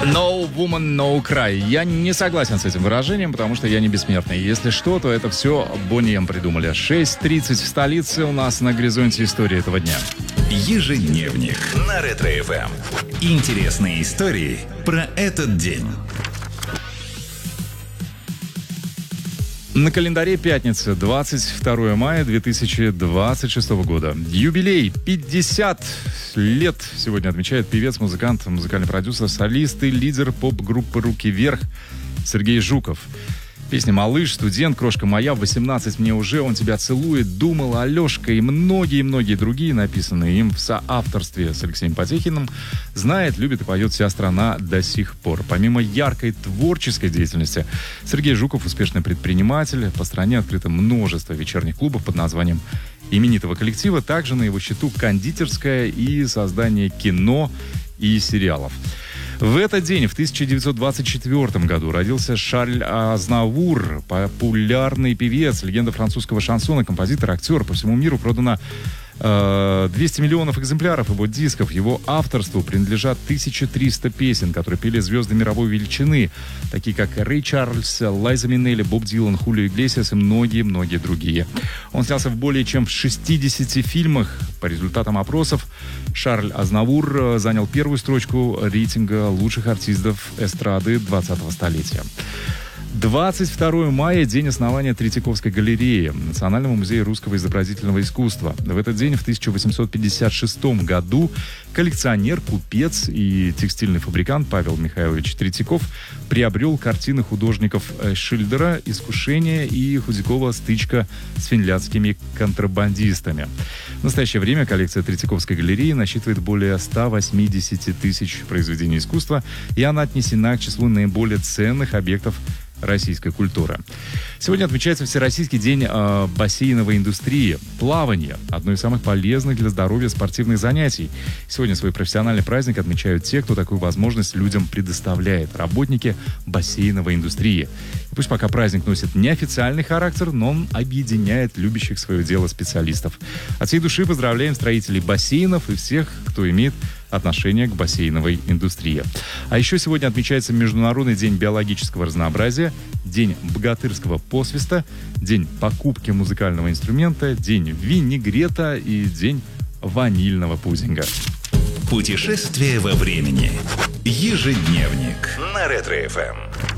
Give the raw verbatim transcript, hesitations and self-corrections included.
No woman, no cry. Я не согласен с этим выражением, потому что я не бессмертный. Если что, то это все Бонни Эм придумали. шесть тридцать в столице, у нас на горизонте истории этого дня. Ежедневник на Ретро-эф эм. Интересные истории про этот день. На календаре пятница, двадцать второе мая две тысячи двадцать шестого года. Юбилей пятьдесят лет сегодня отмечает певец, музыкант, музыкальный продюсер, солист и лидер поп-группы «Руки вверх» Сергей Жуков. Песня «Малыш», «Студент», «Крошка моя», «восемнадцать мне уже», «Он тебя целует», «Думал», «Алешка» и многие-многие другие, написанные им в соавторстве с Алексеем Потехиным, знает, любит и поет вся страна до сих пор. Помимо яркой творческой деятельности, Сергей Жуков успешный предприниматель. По стране открыто множество вечерних клубов под названием именитого коллектива. Также на его счету кондитерская и создание кино и сериалов. В этот день, в тысяча девятьсот двадцать четвёртом году, родился Шарль Азнавур, популярный певец, легенда французского шансона, композитор, актер. По всему миру продано э, двести миллионов экземпляров его дисков. Его авторству принадлежат тысяча триста песен, которые пели звезды мировой величины, такие как Рэй Чарльз, Лайза Минелли, Боб Дилан, Хулио Иглесиас и многие-многие другие. Он снялся в более чем в шестидесяти фильмах. По результатам опросов, Шарль Азнавур занял первую строчку рейтинга лучших артистов эстрады двадцатого столетия. двадцать второе мая – день основания Третьяковской галереи, Национального музея русского изобразительного искусства. В этот день, в тысяча восемьсот пятьдесят шестом году, коллекционер, купец и текстильный фабрикант Павел Михайлович Третьяков приобрел картины художников Шильдера «Искушение» и Худякова «Стычка с финляндскими контрабандистами». В настоящее время коллекция Третьяковской галереи насчитывает более ста восьмидесяти тысяч произведений искусства, и она отнесена к числу наиболее ценных объектов российской культуры. Сегодня отмечается Всероссийский день э, бассейновой индустрии. Плавание – одно из самых полезных для здоровья спортивных занятий. Сегодня свой профессиональный праздник отмечают те, кто такую возможность людям предоставляет – работники бассейновой индустрии. И пусть пока праздник носит неофициальный характер, но он объединяет любящих свое дело специалистов. От всей души поздравляем строителей бассейнов и всех, кто имеет отношение к бассейновой индустрии. А еще сегодня отмечается Международный день биологического разнообразия, День богатырского посвиста, День покупки музыкального инструмента, День винегрета и День ванильного пудинга. Путешествие во времени. Ежедневник на Ретро-эф эм.